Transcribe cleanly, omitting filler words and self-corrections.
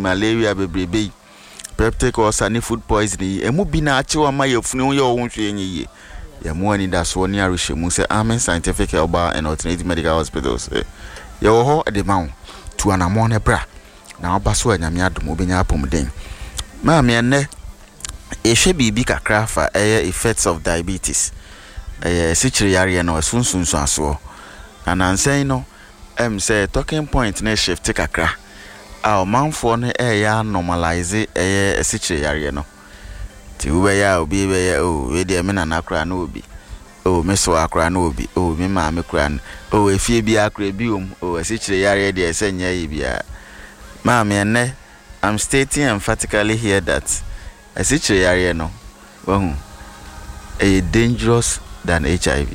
malaria bebrebe peptic ulcer ni food poisoning emu bi na ache wa ma yefunu ye wo hwe enyi ye mo ani da so ni arehemu se Amen Scientific Herbal and Alternative Medical Hospitals ye wo ho de ma wo tu anamon ne bra na oba so anyame adom obenya apomden ma me enne ehwe bibi kakra fa effects of diabetes sichiri yare no sunsunsu aso anansen no say talking point na shift kakra a manfo no ya normalize sichiri yare no ti we ya obi be ya we de me na nakra na obi me so akra na obi me ma me kra efie bi akra bi sichiri yare de esenya yi bia ma me enne I'm stating emphatically here that sichiri yare no dangerous than HIV.